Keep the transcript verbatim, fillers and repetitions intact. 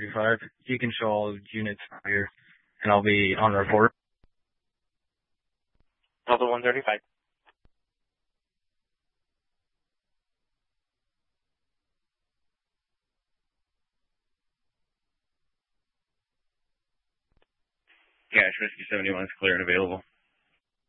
thirty-five. You can show all units here, and I'll be on report. Delta one thirty-five. Cash Whiskey seventy-one is clear and available.